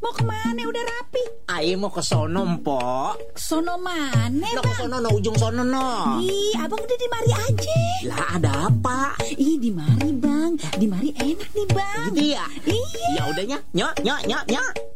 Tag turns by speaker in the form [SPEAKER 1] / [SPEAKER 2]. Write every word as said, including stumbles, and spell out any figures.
[SPEAKER 1] Mau kemana? Udah rapi.
[SPEAKER 2] Ayo mau ke sono, Mpok.
[SPEAKER 1] Sono mana,
[SPEAKER 2] No,
[SPEAKER 1] Bang?
[SPEAKER 2] ke sono, no, ujung sono, no.
[SPEAKER 1] Ih, abang udah di mari aja.
[SPEAKER 2] Lah, ada apa?
[SPEAKER 1] Ih, di mari, Bang. Di mari enak nih, Bang.
[SPEAKER 2] Gitu ya?
[SPEAKER 1] Iya.
[SPEAKER 2] Ya udahnya, nyok, nyok, nyok, nyok.